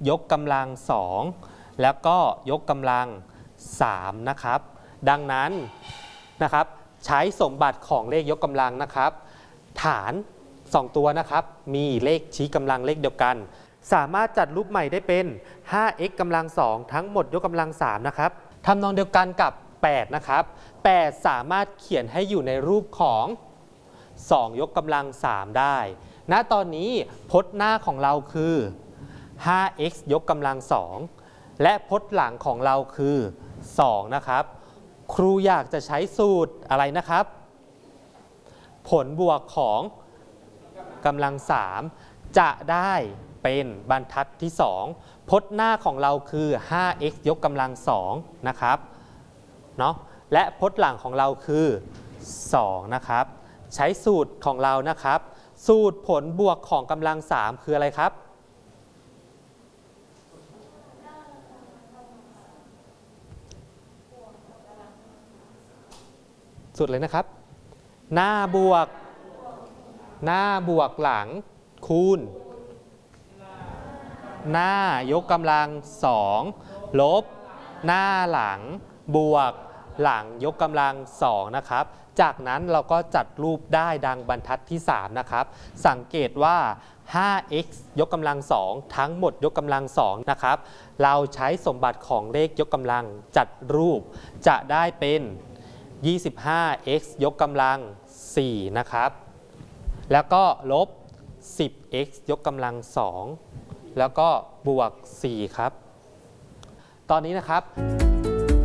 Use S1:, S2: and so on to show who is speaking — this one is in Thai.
S1: ยกกำลัง2แล้วก็ยกกำลัง3นะครับดังนั้นนะครับใช้สมบัติของเลขยกกำลังนะครับฐาน2ตัวนะครับมีเลขชี้กำลังเลขเดียวกันสามารถจัดรูปใหม่ได้เป็น 5x กำลัง2ทั้งหมดยกกำลัง3นะครับทำนองเดียวกันกับ8นะครับ8สามารถเขียนให้อยู่ในรูปของ2ยกกำลัง3ได้ณตอนนี้พจน์หน้าของเราคือ 5x ยกกำลัง2และพจน์หลังของเราคือ2นะครับครูอยากจะใช้สูตรอะไรนะครับผลบวกของกำลัง3จะได้เป็นบรรทัดที่2พจน์หน้าของเราคือ 5x ยกกำลัง2นะครับเนาะและพจน์หลังของเราคือ2นะครับใช้สูตรของเรานะครับสูตรผลบวกของกำลัง3คืออะไรครับสูตรเลยนะครับหน้าบวกหลังคูณหน้ายกกำลัง2ลบหน้าหลังบวกหลังยกกำลัง2นะครับจากนั้นเราก็จัดรูปได้ดังบรรทัดที่3นะครับสังเกตว่า 5x ยกกำลัง2ทั้งหมดยกกำลัง2นะครับเราใช้สมบัติของเลขยกกำลังจัดรูปจะได้เป็น 25x ยกกำลัง4นะครับแล้วก็ลบ 10x ยกกำลัง2แล้วก็บวก4ครับตอนนี้นะครับ